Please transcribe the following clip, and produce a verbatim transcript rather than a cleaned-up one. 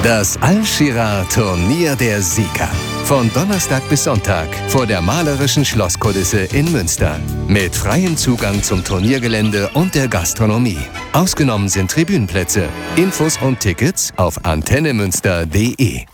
Das Al-Shira Turnier der Sieger. Von Donnerstag bis Sonntag vor der malerischen Schlosskulisse in Münster. Mit freiem Zugang zum Turniergelände und der Gastronomie. Ausgenommen sind Tribünenplätze. Infos und Tickets auf antennemünster punkt de.